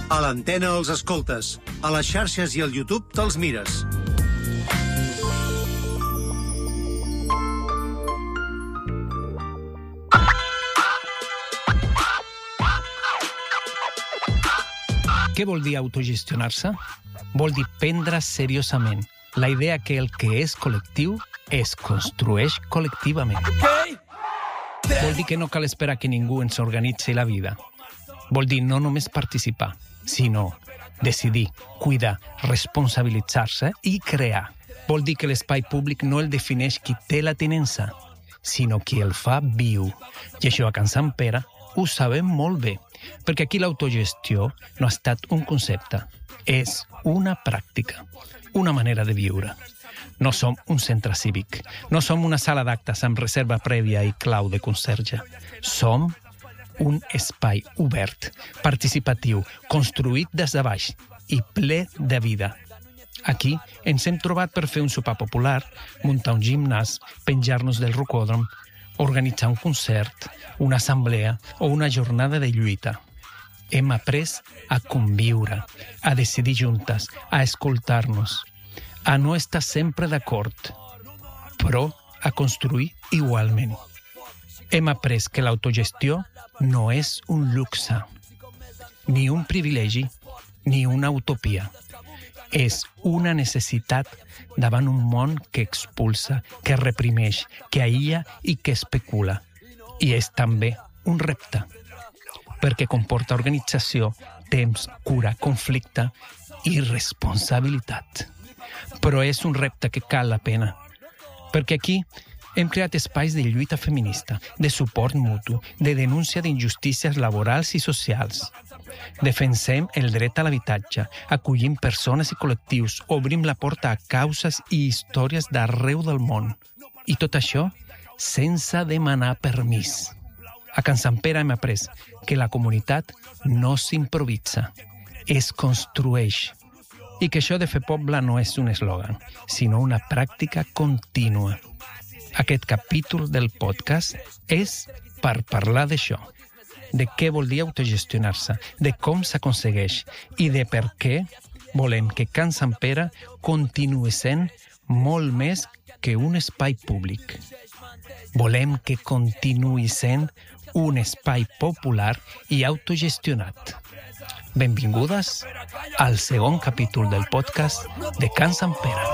A l'antena els escoltes, a les xarxes i al YouTube te'ls mires. Què vol dir autogestionar-se? Vol dir prendre seriosament la idea que el que és col·lectiu es construeix col·lectivament. Vol dir que no cal esperar que ningú ens organitzi la vida. Vol dir no només participar, sinó decidir, cuidar, responsabilitzar-se i crear. Vol dir que l'espai públic no el defineix qui té la tinença, sinó qui el fa viu. I això a Can Sant Pere ho sabem molt bé, perquè aquí l'autogestió no ha estat un concepte, és una pràctica, una manera de viure. No som un centre cívic, no som una sala d'actes amb reserva prèvia i clau de conserge. Som un espai obert, participatiu, construït des de baix i ple de vida. Aquí ens hem trobat per fer un sopar popular, muntar un gimnàs, penjar-nos del rocòdrom, organitzar un concert, una assemblea o una jornada de lluita. Hem après a conviure, a decidir juntes, a escoltar-nos, a no estar sempre d'acord, però a construir igualment. Hem après que l'autogestió no és un luxe, ni un privilegi, ni una utopia. És una necessitat davant un món que expulsa, que reprimeix, que aïlla i que especula. I és també un repte, perquè comporta organització, temps, cura, conflicte i responsabilitat. Però és un repte que cal la pena, perquè aquí hem creat espais de lluita feminista, de suport mutu, de denúncia d'injustícies laborals i socials. Defensem el dret a l'habitatge, acollim persones i col·lectius, obrim la porta a causes i històries d'arreu del món. I tot això sense demanar permís. A Can Sant Pere hem après que la comunitat no s'improvisa, es construeix. I que això de fer poble no és un eslògan, sinó una pràctica contínua. Aquest capítol del podcast és per parlar d'això, de què vol dir autogestionar-se, de com s'aconsegueix i de per què volem que Can Sant Pere continuï sent molt més que un espai públic. Volem que continuï sent un espai popular i autogestionat. Benvingudes al segon capítol del podcast de Can Sant Pere.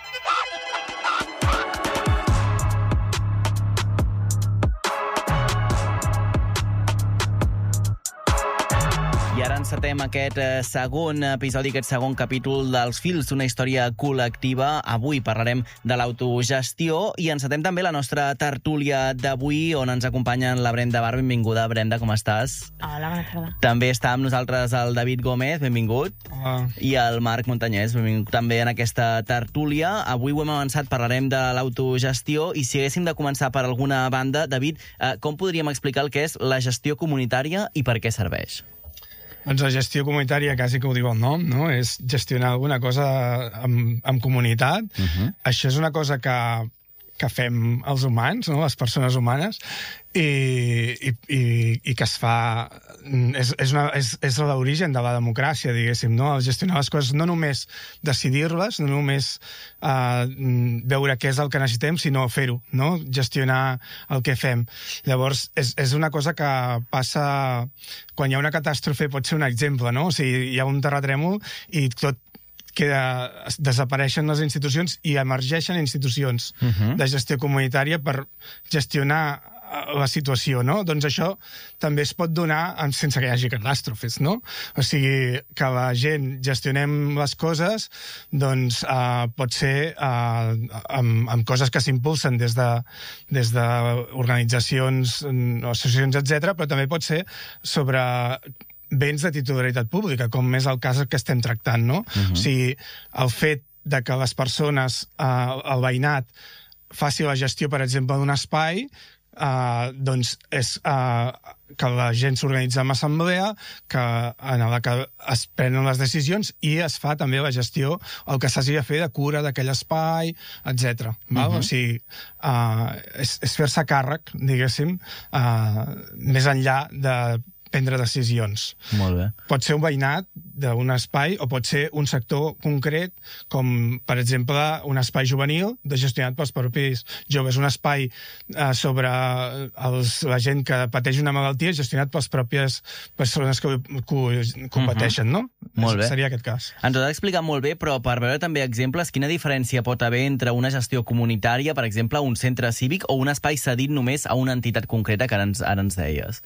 I ara encetem aquest segon episodi, aquest segon capítol dels Fils d'una història col·lectiva. Avui parlarem de l'autogestió i encetem també la nostra tertúlia d'avui, on ens acompanyen la Brenda Bar. Benvinguda, Brenda, com estàs? Hola, bona tarda. També està amb nosaltres el David Gómez, benvingut. Hola. I el Marc Montanyès, benvingut també en aquesta tertúlia. Avui ho hem avançat, parlarem de l'autogestió i si haguéssim de començar per alguna banda, David, com podríem explicar el que és la gestió comunitària i per què serveix? Doncs la gestió comunitària, quasi que ho diu el nom, no? És gestionar alguna cosa amb comunitat. Això és una cosa que fem els humans, no? Les persones humanes, i que es fa... És l'origen de la democràcia, diguéssim, no? El gestionar les coses, no només decidir-les, no només veure què és el que necessitem, sinó fer-ho, no? Gestionar el que fem. Llavors, és una cosa que passa... Quan hi ha una catàstrofe pot ser un exemple, no? O sigui, hi ha un terratrèmol i tot desapareixen les institucions i emergeixen institucions de gestió comunitària per gestionar la situació, no? Doncs això també es pot donar sense que hi hagi catàstrofes, no? O sigui, que la gent gestionem les coses, doncs pot ser amb coses que s'impulsen des d'organitzacions, associacions, etc., però també pot ser sobre béns de titularitat pública, com és el cas que estem tractant, no? O sigui, el fet de que les persones, el veïnat, faci la gestió, per exemple, d'un espai, doncs és que la gent s'organitza en assemblea, en la que es prenen les decisions i es fa també la gestió, el que s'hagi de fer de cura d'aquell espai, etc. O sigui, és fer-se càrrec, diguéssim, més enllà de prendre decisions. Molt bé. Pot ser un veïnat d'un espai o pot ser un sector concret, com, per exemple, un espai juvenil gestionat pels propis joves, un espai sobre la gent que pateix una malaltia gestionat pels pròpies persones que ho pateixen, no? Molt bé. Seria aquest cas. Ens ho has explicat molt bé, però per veure també exemples, quina diferència pot haver entre una gestió comunitària, per exemple, un centre cívic o un espai cedit només a una entitat concreta que ara ens deies?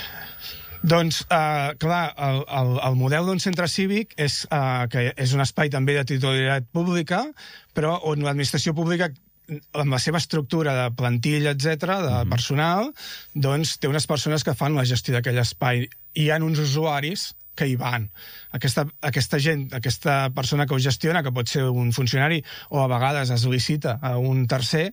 Doncs, clar, el model d'un centre cívic que és un espai també de titularitat pública, però on l'administració pública, amb la seva estructura de plantilla, etc., de personal, doncs té unes persones que fan la gestió d'aquell espai. I hi ha uns usuaris que hi van. Aquesta gent, aquesta persona que ho gestiona, que pot ser un funcionari o a vegades es licita a un tercer,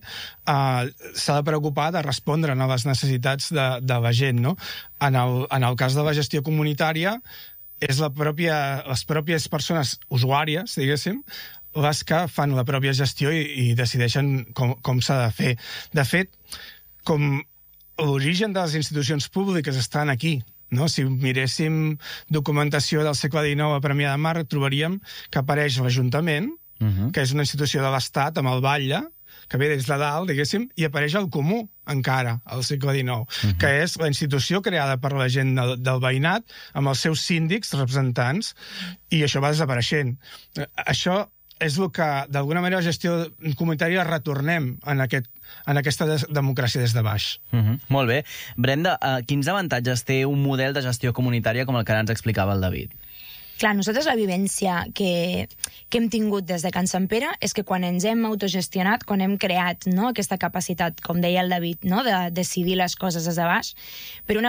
s'ha de preocupar de respondre a les necessitats de la gent, no? En el cas de la gestió comunitària, és les pròpies persones usuàries, diguéssim, les que fan la pròpia gestió i decideixen com s'ha de fer. De fet, com l'origen de les institucions públiques estan aquí, no? Si miréssim documentació del segle XIX a Premià de Mar, trobaríem que apareix l'Ajuntament, que és una institució de l'Estat, amb el batlle, que ve des de dalt, diguéssim, i apareix el Comú, encara, al segle XIX, que és la institució creada per la gent del veïnat, amb els seus síndics, representants, i això va desapareixent. Això és el que, d'alguna manera, la gestió comunitària retornem en aquesta democràcia des de baix. Molt bé. Brenda, quins avantatges té un model de gestió comunitària com el que ara ens explicava el David? Clar, nosaltres la vivència que hem tingut des de Can Sant Pere és que quan ens hem autogestionat, quan hem creat, no, aquesta capacitat, com deia el David, no, de decidir les coses des de baix, per una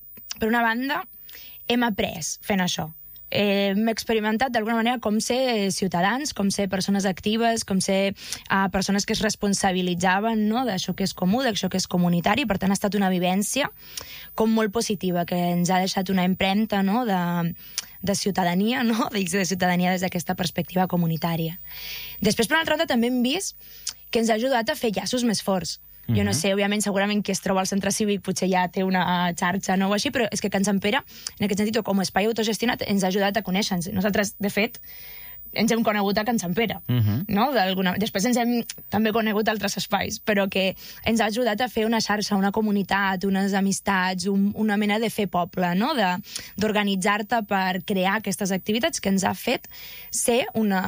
banda, hem après fent això. Hem experimentat d'alguna manera com ser ciutadans, com ser persones actives, com ser persones que es responsabilitzaven, no, d'això que és comú, d'això que és comunitari. Per tant, ha estat una vivència com molt positiva, que ens ha deixat una empremta, no, de ciutadania, no? De ciutadania des d'aquesta perspectiva comunitària. Després, per una altra banda, també hem vist que ens ha ajudat a fer llaços més forts. Jo no sé, òbviament, segurament qui es troba al centre cívic potser ja té una xarxa no, o així, però és que Can Sant Pere, en aquest sentit, com a espai autogestionat, ens ha ajudat a conèixer-nos. Nosaltres, de fet, ens hem conegut a Can Sant Pere, no? Després ens hem també conegut altres espais, però que ens ha ajudat a fer una xarxa, una comunitat, unes amistats, una mena de fer poble, no? D'organitzar-te per crear aquestes activitats que ens ha fet ser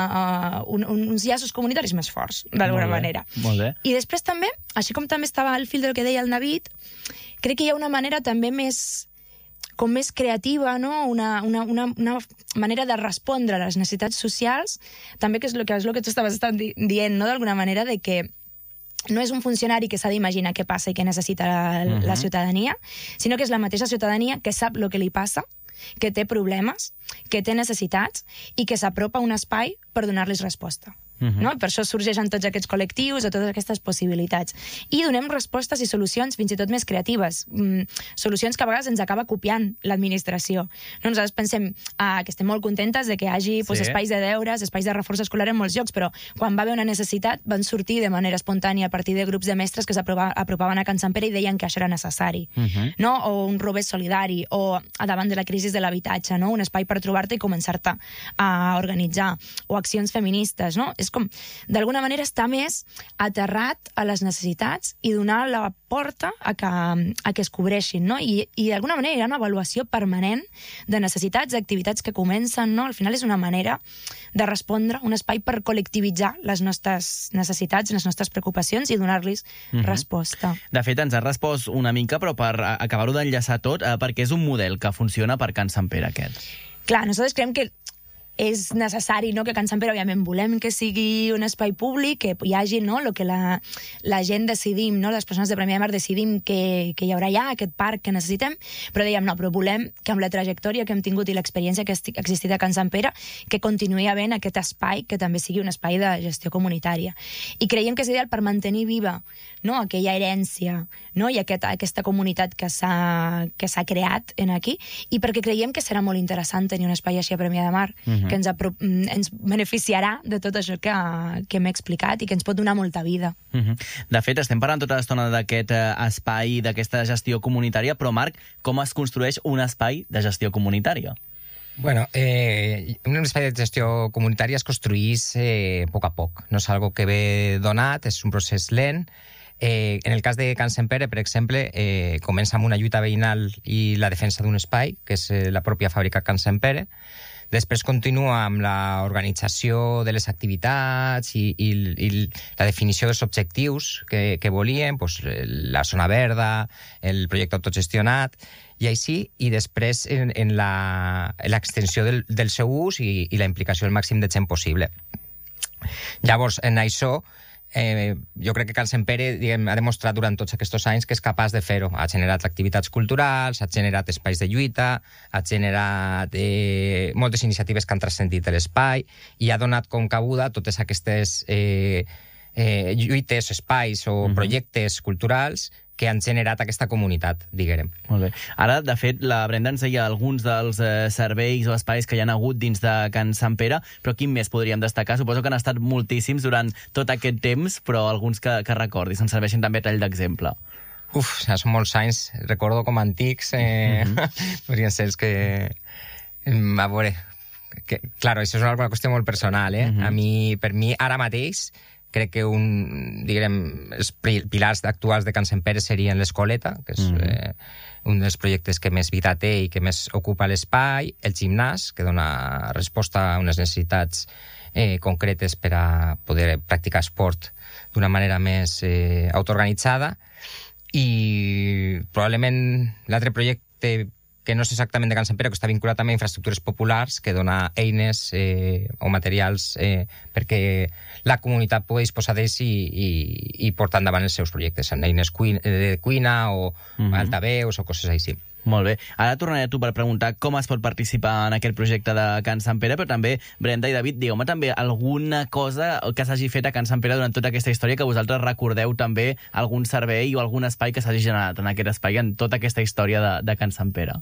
uns llaços comunitaris més forts, d'alguna manera. Molt bé. I després també, així com també estava al fil del que deia el David, crec que hi ha una manera també més creativa, no? Una manera de respondre a les necessitats socials, també que és el que tu estaves dient, no? D'alguna manera, de que no és un funcionari que s'ha d'imaginar què passa i què necessita la ciutadania, sinó que és la mateixa ciutadania que sap el que li passa, que té problemes, que té necessitats i que s'apropa a un espai per donar-los resposta. No? Per això sorgeixen tots aquests col·lectius o totes aquestes possibilitats. I donem respostes i solucions fins i tot més creatives. Solucions que a vegades ens acaba copiant l'administració. No? Nosaltres pensem que estem molt contentes de que hi hagi espais de deures, espais de reforç escolar en molts llocs, però quan va haver una necessitat van sortir de manera espontània a partir de grups de mestres que s'apropaven a Can Sant Pere i deien que això era necessari. No? O un robert solidari, o davant de la crisi de l'habitatge, no? Un espai per trobar-te i començar-te a organitzar, o accions feministes, no? És com, d'alguna manera, està més aterrat a les necessitats i donar la porta a que es cobreixin, no? I d'alguna manera hi ha una avaluació permanent de necessitats, d'activitats que comencen, no? Al final és una manera de respondre, un espai per col·lectivitzar les nostres necessitats, les nostres preocupacions i donar-los resposta. De fet, ens has respost una mica, però per acabar-ho d'enllaçar tot, perquè és un model que funciona per Can Sant Pere, aquest. Clar, nosaltres creiem que és necessari, no?, que Can Sant Pere, òbviament, volem que sigui un espai públic, que hi hagi, no?, el que la gent decidim, no?, les persones de Premià de Mar decidim que hi haurà ja aquest parc que necessitem, però dèiem, no, però volem que amb la trajectòria que hem tingut i l'experiència que ha existit a Can Sant Pere, que continuï havent aquest espai que també sigui un espai de gestió comunitària. I creiem que és ideal per mantenir viva, no?, aquella herència, no?, i aquesta comunitat que s'ha creat aquí, i perquè creiem que serà molt interessant tenir un espai així a Premià de Mar, que ens beneficiarà de tot això que m'he explicat i que ens pot donar molta vida. De fet, estem parlant tota l'estona d'aquest espai, d'aquesta gestió comunitària, però Marc, com es construeix un espai de gestió comunitària? Bueno, un espai de gestió comunitària es construís a poc a poc. No és algo que ve donat, és un procés lent. En el cas de Can Sant Pere, per exemple, comença amb una lluita veïnal i la defensa d'un espai, que és la pròpia fàbrica Can Sant Pere. Després continua amb l'organització de les activitats i la definició dels objectius que volien, la zona verda, el projecte autogestionat, i així, i després en l'extensió del seu ús i la implicació al màxim de gent possible. Llavors, en això, jo crec que Can Sant Pere ha demostrat durant tots aquests anys que és capaç de fer-ho. Ha generat activitats culturals, ha generat espais de lluita, ha generat moltes iniciatives que han transcendit l'espai i ha donat com cabuda totes aquestes lluites, espais o projectes culturals que han generat aquesta comunitat, diguem. Molt bé. Ara, de fet, la Brenda ens deia alguns dels serveis o espais que hi han hagut dins de Can Sant Pere, però quin més podríem destacar? Suposo que han estat moltíssims durant tot aquest temps, però alguns que recordis, ens serveixen també a tall d'exemple. Són molts anys, recordo com antics, podrien ser els que... A veure, clar, això és una qüestió molt personal, per mi, ara mateix, crec que els pilars actuals de Can Sant Pere serien l'Escoleta, que és un dels projectes que més vida té i que més ocupa l'espai, el gimnàs, que dona resposta a unes necessitats concretes per a poder practicar esport d'una manera més autoorganitzada, i probablement l'altre projecte que no és exactament de Can Sant Pere, que està vinculat també a infraestructures populars, que dona eines o materials perquè la comunitat pugui disposar d'ells i portar endavant els seus projectes, en eines de cuina o altaveus o coses així. Molt bé. Ara tornaré a tu per preguntar com es pot participar en aquest projecte de Can Sant Pere, però també, Brenda i David, digueu-me també alguna cosa que s'hagi fet a Can Sant Pere durant tota aquesta història, que vosaltres recordeu també algun servei o algun espai que s'hagi generat en aquest espai, en tota aquesta història de Can Sant Pere.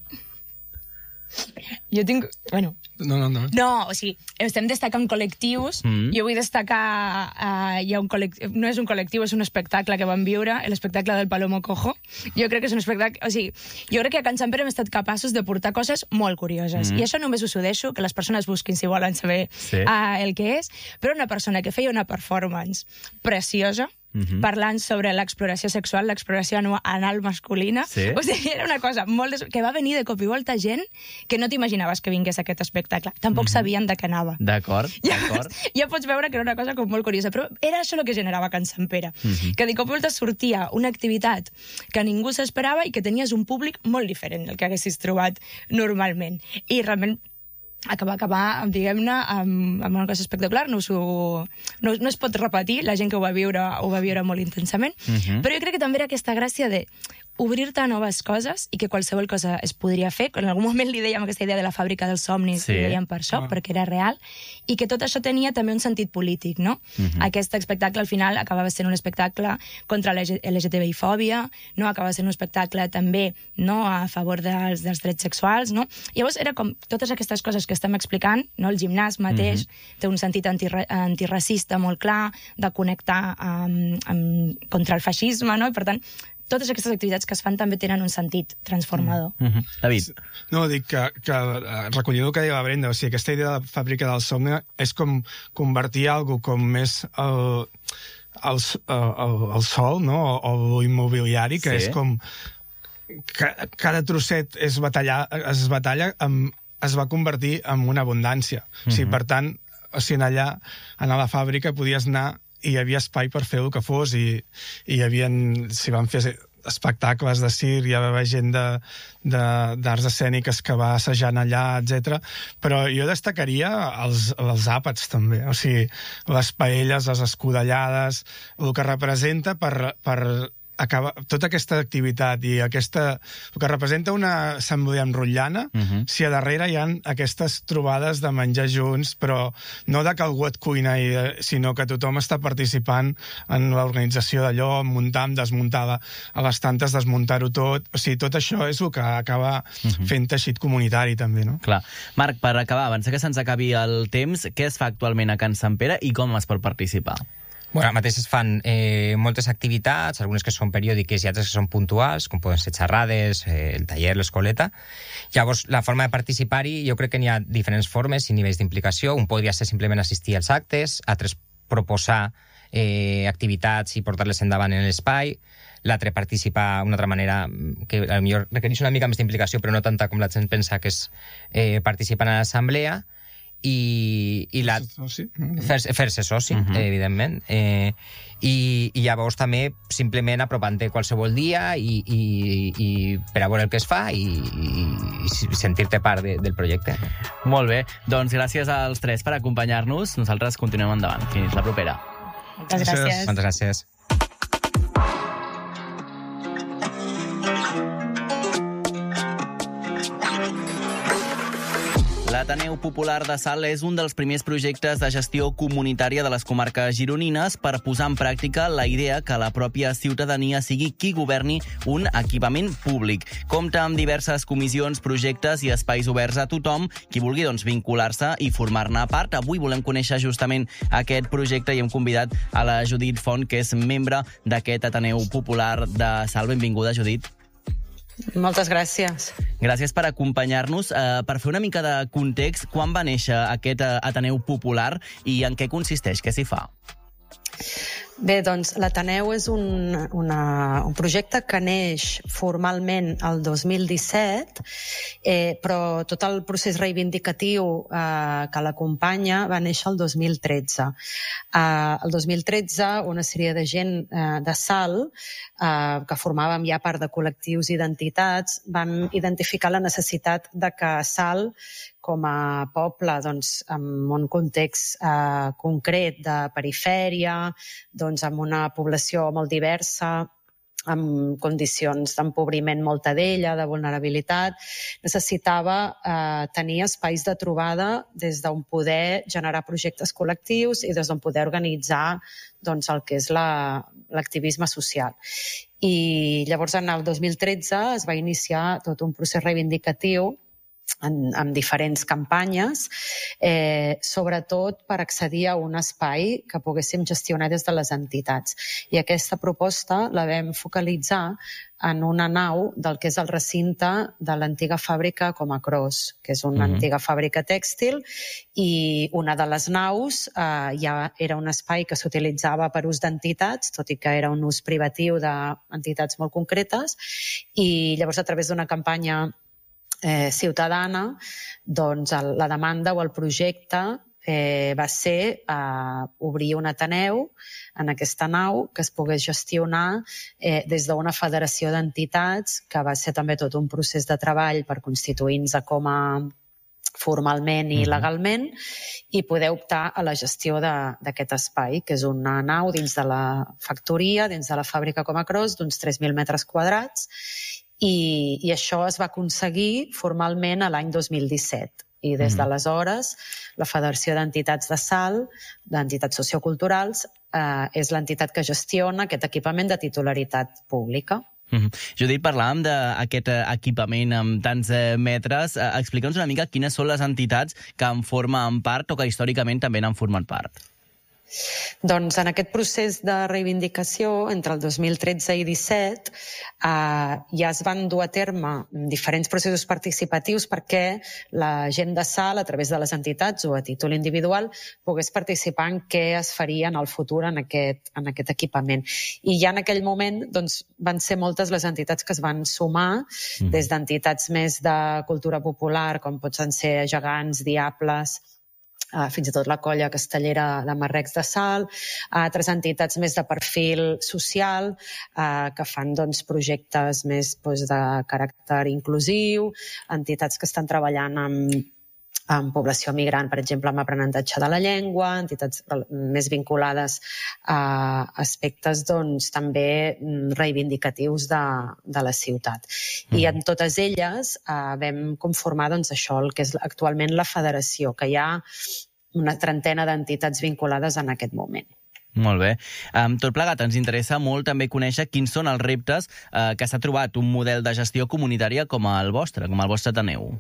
Jo tinc... Bueno... No, o sigui, estem destacant col·lectius. Jo vull destacar... Hi ha un col·lectiu... No és un col·lectiu, és un espectacle que vam viure, l'espectacle del Palomo Cojo. Jo crec que és un espectacle... O sigui, jo crec que a Can Sant Pere hem estat capaços de portar coses molt curioses. I això només us ho deixo, que les persones busquin si volen saber el que és. Però una persona que feia una performance preciosa, parlant sobre l'exploració sexual, l'exploració anal masculina. O sigui, era una cosa molt... que va venir de cop i volta gent que no t'imaginaves que vingués a aquest espectacle. Tampoc sabien de què anava. D'acord. Ja pots veure que era una cosa com molt curiosa, però era això el que generava Can Sant Pere. Que de cop i volta sortia una activitat que ningú s'esperava i que tenies un públic molt diferent del que haguessis trobat normalment. I realment acabar diguem-ne, amb una cosa espectacular. No es pot repetir, la gent que ho va viure molt intensament, però jo crec que també era aquesta gràcia de obrir-te a noves coses i que qualsevol cosa es podria fer. En algun moment li dèiem aquesta idea de la fàbrica dels somnis, li dèiem per això, perquè era real, i que tot això tenia també un sentit polític, no? Aquest espectacle al final acabava sent un espectacle contra la LGTBI-fòbia, no? Acabava sent un espectacle també a favor dels drets sexuals, no? Llavors era com totes aquestes coses que estem explicant, no? El gimnàs mateix té un sentit antiracista molt clar, de connectar contra el feixisme, no? I per tant, totes aquestes activitats que es fan també tenen un sentit transformador. David. No, dic que recollint el que deia la Brenda, o sigui, aquesta idea de la fàbrica del somni és com convertir alguna com més el sol, no? O l'immobiliari, que és com... Cada trosset es batalla, es va convertir en una abundància. O sigui, per tant, allà, a la fàbrica, podies anar i hi havia espai per fer el que fos i s'hi van fer espectacles de circ, hi va haver gent d'arts escèniques que va assajant allà, etc. Però jo destacaria els àpats també, o sigui, les paelles, les escudellades, el que representa per tota aquesta activitat i el que representa una assemblea amb rotllana, si a darrere hi ha aquestes trobades de menjar junts, però no de que algú et cuina, sinó que tothom està participant en l'organització d'allò, muntar, desmuntar, a les tantes desmuntar-ho tot. O sigui, tot això és el que acaba fent teixit comunitari, també, no? Clar. Marc, per acabar, abans que se'ns acabi el temps, què es fa actualment a Can Sant Pere i com es pot participar? Bueno, ara mateix es fan moltes activitats, algunes que són periòdiques i altres que són puntuals, com poden ser xerrades, el taller, l'escoleta. Llavors, la forma de participar-hi, jo crec que n'hi ha diferents formes i nivells d'implicació. Un podria ser simplement assistir als actes, altres proposar activitats i portar-les endavant en l'espai, l'altre participar d'una altra manera que potser requereix una mica més d'implicació, però no tanta com la gent pensa, que és participar en l'assemblea, i fer-se soci, evidentment, i llavors també simplement apropant-te qualsevol dia i per a veure el que es fa i sentir-te part del projecte. Molt bé, doncs gràcies als tres per acompanyar-nos. Nosaltres continuem endavant. Fins la propera. Moltes gràcies. Moltes gràcies. L'Ateneu Popular de Salt és un dels primers projectes de gestió comunitària de les comarques gironines per posar en pràctica la idea que la pròpia ciutadania sigui qui governi un equipament públic. Compta amb diverses comissions, projectes i espais oberts a tothom qui vulgui vincular-se i formar-ne part. Avui volem conèixer justament aquest projecte i hem convidat a la Judit Font, que és membre d'aquest Ateneu Popular de Salt. Benvinguda, Judit. Moltes gràcies. Gràcies per acompanyar-nos. Per fer una mica de context, quan va néixer aquest Ateneu Popular i en què consisteix? Què s'hi fa? Bé, doncs l'Ateneu és un projecte que neix formalment el 2017, però tot el procés reivindicatiu que l'acompanya va néixer el 2013. El 2013, una sèrie de gent de Salt, que formàvem ja part de col·lectius i d'entitats, van identificar la necessitat de que Salt, com a poble, doncs, en un context concret de perifèria, doncs, amb una població molt diversa, amb condicions d'empobriment molta d'ella, de vulnerabilitat, necessitava tenir espais de trobada des d'on poder generar projectes col·lectius i des d'on poder organitzar doncs, el que és l'activisme social. I llavors, en el 2013, es va iniciar tot un procés reivindicatiu amb diferents campanyes, sobretot per accedir a un espai que poguéssim gestionar des de les entitats. I aquesta proposta la vam focalitzar en una nau del que és el recinte de l'antiga fàbrica Comacros, que és una antiga fàbrica tèxtil, i una de les naus ja era un espai que s'utilitzava per ús d'entitats, tot i que era un ús privatiu d'entitats molt concretes, i llavors a través d'una campanya ciutadana, doncs la demanda o el projecte va ser obrir un Ateneu en aquesta nau que es pogués gestionar des d'una federació d'entitats, que va ser també tot un procés de treball per constituir-nos com a formalment i legalment, i poder optar a la gestió d'aquest espai, que és una nau dins de la factoria, dins de la fàbrica Comacros, d'uns 3.000 metres quadrats, i això es va aconseguir formalment a l'any 2017. I des d'aleshores, la Federació d'Entitats de Salt, d'entitats socioculturals, és l'entitat que gestiona aquest equipament de titularitat pública. Judit, parlàvem d'aquest equipament amb tants metres. Explica'ns una mica quines són les entitats que en formen part o que històricament també n'han format part. Doncs en aquest procés de reivindicació, entre el 2013 i 2017, ja es van dur a terme diferents processos participatius perquè la gent de Salt, a través de les entitats o a títol individual, pogués participar en què es faria en el futur en aquest equipament. I ja en aquell moment doncs, van ser moltes les entitats que es van sumar, des d'entitats més de cultura popular, com poden ser Gegants, Diables, fins i tot la colla castellera de Marrecs de Salt, altres entitats més de perfil social que fan projectes més de caràcter inclusiu, entitats que estan treballant amb amb població migrant, per exemple, amb aprenentatge de la llengua, entitats més vinculades a aspectes doncs, també reivindicatius de la ciutat. I en totes elles vam conformar doncs, això, el que és actualment la federació, que hi ha una trentena d'entitats vinculades en aquest moment. Molt bé. Tot plegat, ens interessa molt també conèixer quins són els reptes que s'ha trobat un model de gestió comunitària com el vostre Ateneu.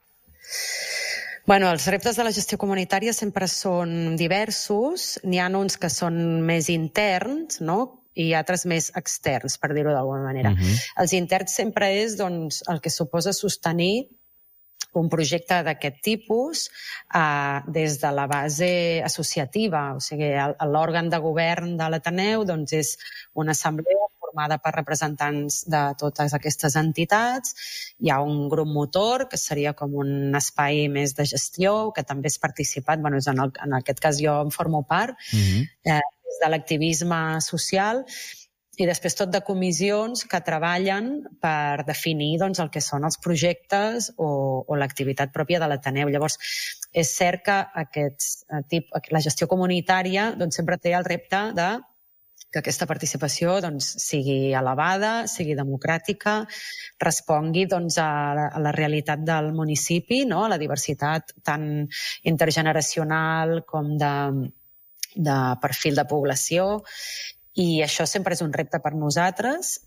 Bueno, els reptes de la gestió comunitària sempre són diversos. N'hi ha uns que són més interns, no?, i altres més externs, per dir-ho d'alguna manera. Els interns sempre és doncs, el que suposa sostenir un projecte d'aquest tipus des de la base associativa. O sigui, l'òrgan de govern de l'Ateneu doncs, és una assemblea formada per representants de totes aquestes entitats. Hi ha un grup motor, que seria com un espai més de gestió, que també és participat, bueno, en aquest cas jo en formo part, des de l'activisme social, i després tot de comissions que treballen per definir doncs, el que són els projectes o l'activitat pròpia de l'Ateneu. Llavors, és cert que la gestió comunitària doncs, sempre té el repte de que aquesta participació doncs, sigui elevada, sigui democràtica, respongui doncs, a la realitat del municipi, no? A la diversitat tant intergeneracional com de perfil de població. I això sempre és un repte per nosaltres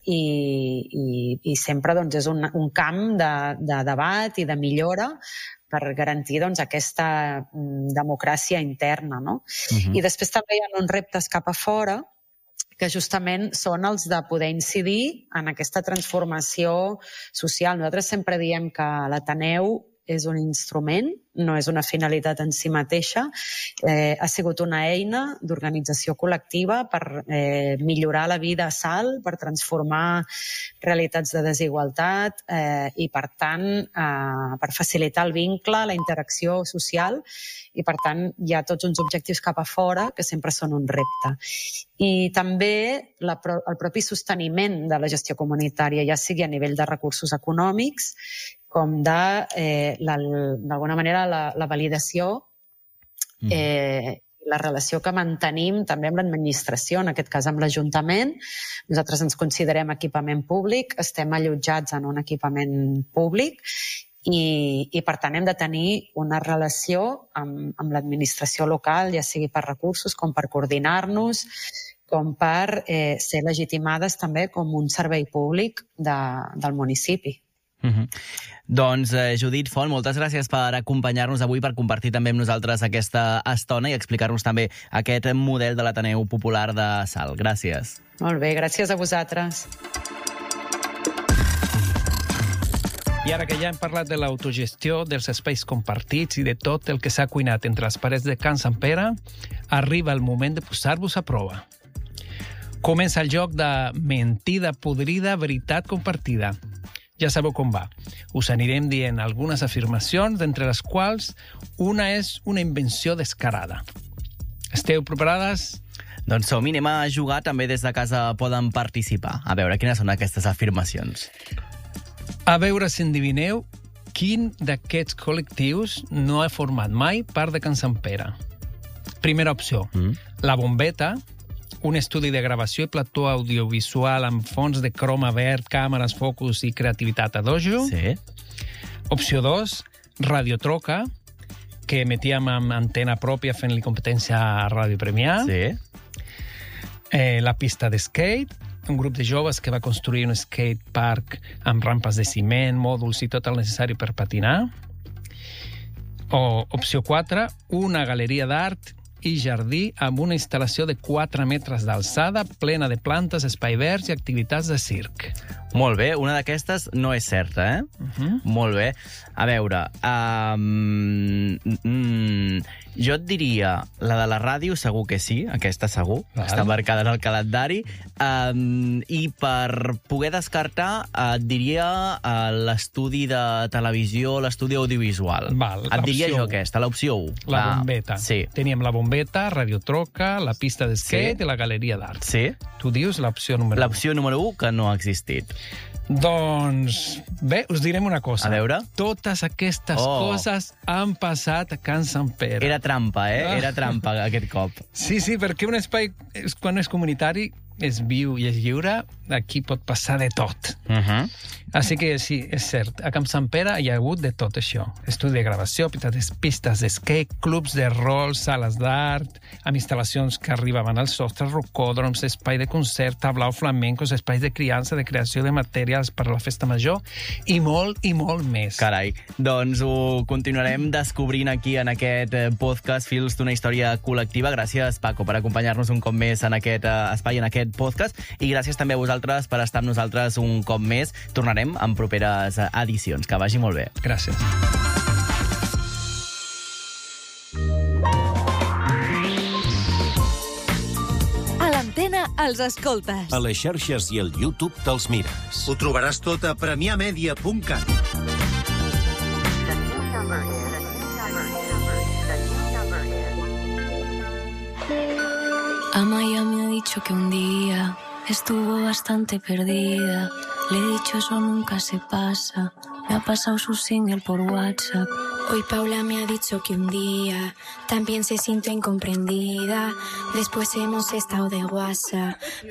i sempre doncs, és un camp de debat i de millora per garantir doncs, aquesta democràcia interna. No? I després també hi ha uns reptes cap a fora que justament són els de poder incidir en aquesta transformació social. Nosaltres sempre diem que l'Ateneu és un instrument, no és una finalitat en si mateixa. Ha sigut una eina d'organització col·lectiva per millorar la vida a Salt, per transformar realitats de desigualtat i, per tant, per facilitar el vincle, la interacció social, i, per tant, hi ha tots uns objectius cap a fora que sempre són un repte. I també el propi sosteniment de la gestió comunitària, ja sigui a nivell de recursos econòmics, com d'alguna manera la validació i la relació que mantenim també amb l'administració, en aquest cas amb l'Ajuntament. Nosaltres ens considerem equipament públic, estem allotjats en un equipament públic i per tant hem de tenir una relació amb l'administració local, ja sigui per recursos com per coordinar-nos, com per ser legitimades també com un servei públic del municipi. Doncs, Judit Font, moltes gràcies per acompanyar-nos avui, per compartir també amb nosaltres aquesta estona i explicar-nos també aquest model de l'Ateneu Popular de Salt. Gràcies. Molt bé, gràcies a vosaltres. I ara que ja hem parlat de l'autogestió, dels espais compartits i de tot el que s'ha cuinat entre les parets de Can Sant Pere, arriba el moment de posar-vos a prova. Comença el joc de mentida podrida, veritat compartida. Ja sabeu com va. Us anirem dient algunes afirmacions, d'entre les quals una és una invenció descarada. Esteu preparades? Doncs som-hi, anem a jugar. També des de casa poden participar. A veure, quines són aquestes afirmacions? A veure si endivineu quin d'aquests col·lectius no ha format mai part de Can Sant Pere. Primera opció, La Bombeta, un estudi de gravació i plató audiovisual amb fons de croma verd, càmeres, focus i creativitat a dojo. Sí. Opció 2, Radio Troca, que emetíem amb antena pròpia fent-li competència a Ràdio Premià. Sí. La pista de skate, un grup de joves que va construir un skate park amb rampes de ciment, mòduls i tot el necessari per patinar. O opció 4, una galeria d'art i jardí amb una instal·lació de 4 metres d'alçada, plena de plantes, espai verds i activitats de circ. Molt bé, una d'aquestes no és certa, eh? Molt bé. A veure, jo et diria la de la ràdio, segur que sí, aquesta segur, està marcada en el calendari, i per poder descartar et diria l'estudi de televisió, l'estudi audiovisual. Et diria jo aquesta, l'opció 1. La Bombeta. Sí. Teníem la Bombeta, Radio Troca, la pista de skate i la galeria d'art. Sí. Tu dius l'opció número 1. L'opció número 1, que no ha existit. Doncs bé, us direm una cosa. A veure. Totes aquestes coses han passat a Can Sant Pere. Era trampa, Era trampa aquest cop. Sí, perquè un espai, quan és comunitari, és viu i és lliure, aquí pot passar de tot. Així que sí, és cert, a Camp Sant Pere hi ha hagut de tot això. Estudi de gravació, pistes d'esquate, clubs de rol, sales d'art, amb instal·lacions que arribaven als sostres, rocòdroms, espai de concert, tablau flamencos, espais de criança, de creació de materials per a la festa major i molt més. Carai, doncs ho continuarem descobrint aquí en aquest podcast Fils d'una història col·lectiva. Gràcies, Paco, per acompanyar-nos un cop més en aquest espai, en aquest podcast, i gràcies també a vosaltres per estar amb nosaltres un cop més. Tornarem en properes edicions. Que vagi molt bé. Gràcies. A l'antena els escoltes. A les xarxes i al YouTube te'ls mires. Ho trobaràs tot a premiamedia.cat. Ama ya me ha dicho que un día estuvo bastante perdida. Le he dicho eso nunca se pasa. Me ha pasado su single por WhatsApp. Hoy Paula me ha dicho que un día también se sintió incomprendida. Después hemos estado de WhatsApp.